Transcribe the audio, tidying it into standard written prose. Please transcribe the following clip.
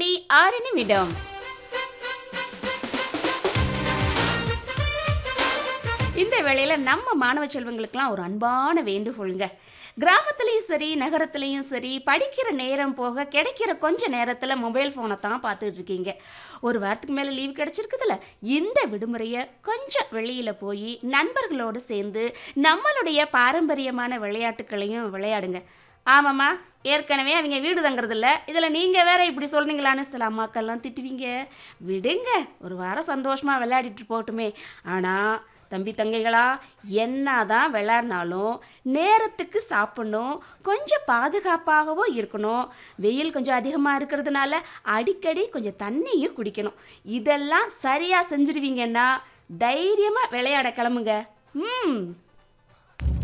6 இந்த வேளையில நம்ம மாணவ செல்வங்களுக்கெல்லாம் ஒரு அன்பான வேண்டுகோளுங்க. கிராமத்துலயும் சரி, நகரத்துலயும் சரி, படிக்கிற நேரம் போக கிடைக்கிற கொஞ்ச நேரத்துல மொபைல் ஃபோனை தான் பார்த்துட்டு இருக்கீங்க. ஒரு வாரத்துக்கு மேல லீவ் கிடைச்சிருக்குதுல்ல, இந்த விடுமுறைய கொஞ்சம் வெளியில போய் நண்பர்களோடு சேர்ந்து நம்மளுடைய பாரம்பரியமான விளையாட்டுகளையும் விளையாடுங்க. ஆமாம்மா, ஏற்கனவே அவங்க வீடு தங்குறதில்ல, இதில் நீங்கள் வேற இப்படி சொல்றீங்களான்னு சில அம்மாக்கள்லாம் திட்டுவீங்க. விடுங்க, ஒரு வாரம் சந்தோஷமா விளையாடிட்டு போகட்டுமே. ஆனால் தம்பி தங்கைகளா, என்னதான் விளையாடினாலும் நேரத்துக்கு சாப்பிடணும், கொஞ்சம் பாதுகாப்பாகவும் இருக்கணும். வெயில் கொஞ்சம் அதிகமாக இருக்கிறதுனால அடிக்கடி கொஞ்சம் தண்ணியும் குடிக்கணும். இதெல்லாம் சரியாக செஞ்சிடுவீங்கன்னா தைரியமாக விளையாட கிளம்புங்க.